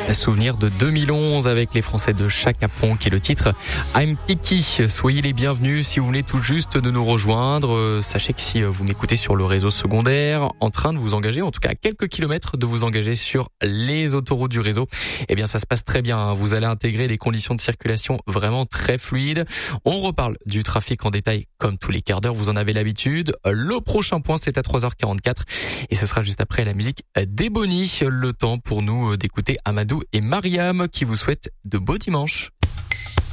Souvenir de 2011 avec les Français de Chaka Ponk et le titre I'm Picky. Soyez les bienvenus si vous voulez tout juste de nous rejoindre. Sachez que si vous m'écoutez sur le réseau secondaire, en train de vous engager, en tout cas à quelques kilomètres de vous engager sur les autoroutes du réseau, eh bien ça se passe très bien. Vous allez intégrer des conditions de circulation vraiment très fluides. On reparle du trafic en détail comme tous les quarts d'heure, vous en avez l'habitude. Le prochain point, c'est à 3h44 et ce sera juste après la musique d'Ebony. Le temps pour nous d'écouter Amadou et Mariam qui vous souhaitent de beaux dimanches.